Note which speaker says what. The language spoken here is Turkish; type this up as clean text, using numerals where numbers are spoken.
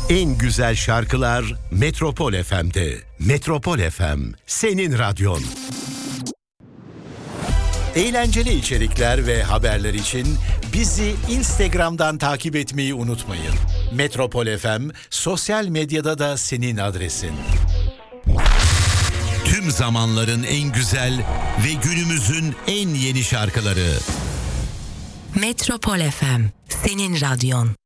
Speaker 1: En güzel şarkılar Metropol FM'de. Metropol FM, senin radyon. Eğlenceli içerikler ve haberler için bizi Instagram'dan takip etmeyi unutmayın. Metropol FM, sosyal medyada da senin adresin. Tüm zamanların en güzel ve günümüzün en yeni şarkıları.
Speaker 2: Metropol FM, senin radyon.